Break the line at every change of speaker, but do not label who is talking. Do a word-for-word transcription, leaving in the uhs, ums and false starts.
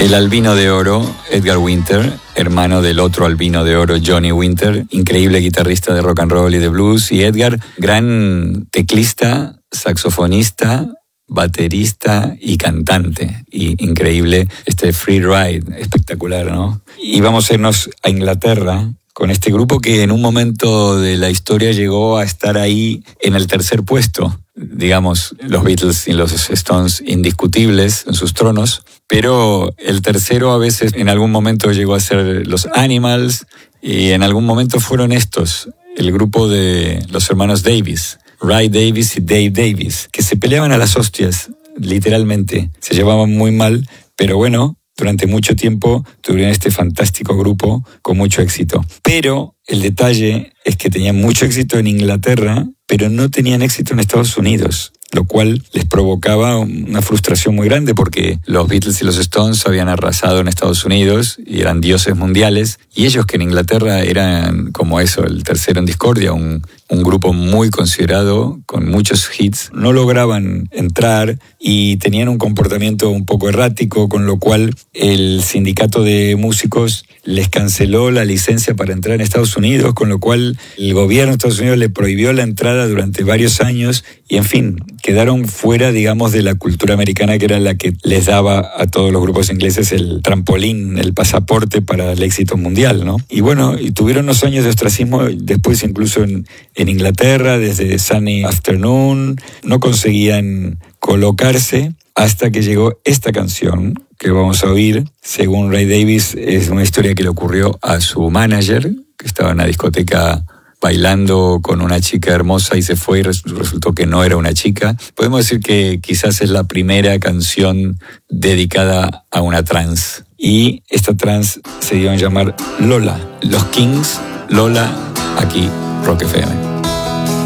El albino de oro, Edgar Winter, hermano del otro albino de oro, Johnny Winter, increíble guitarrista de rock and roll y de blues. Y Edgar, gran teclista, saxofonista, baterista y cantante. Y increíble este Free Ride, espectacular, ¿no? Y vamos a irnos a Inglaterra con este grupo que en un momento de la historia llegó a estar ahí en el tercer puesto. Digamos, los Beatles y los Stones indiscutibles en sus tronos, pero el tercero a veces en algún momento llegó a ser los Animals y en algún momento fueron estos, el grupo de los hermanos Davis, Ray Davis y Dave Davis, que se peleaban a las hostias, literalmente, se llevaban muy mal, pero bueno, durante mucho tiempo tuvieron este fantástico grupo con mucho éxito. Pero el detalle es que tenían mucho éxito en Inglaterra, pero no tenían éxito en Estados Unidos, lo cual les provocaba una frustración muy grande porque los Beatles y los Stones habían arrasado en Estados Unidos y eran dioses mundiales, y ellos que en Inglaterra eran como eso, el tercero en discordia, un, un grupo muy considerado, con muchos hits, no lograban entrar y tenían un comportamiento un poco errático, con lo cual el sindicato de músicos les canceló la licencia para entrar en Estados Unidos, con lo cual el gobierno de Estados Unidos le prohibió la entrada durante varios años y, en fin, quedaron fuera, digamos, de la cultura americana, que era la que les daba a todos los grupos ingleses el trampolín, el pasaporte para el éxito mundial, ¿no? Y bueno, y tuvieron unos años de ostracismo después incluso en, en Inglaterra, desde Sunny Afternoon, no conseguían colocarse hasta que llegó esta canción que vamos a oír. Según Ray Davis, es una historia que le ocurrió a su manager, que estaba en una discoteca bailando con una chica hermosa y se fue y resultó que no era una chica. Podemos decir que quizás es la primera canción dedicada a una trans. Y esta trans se dio a llamar Lola. Los Kings, Lola, aquí, Rock F M.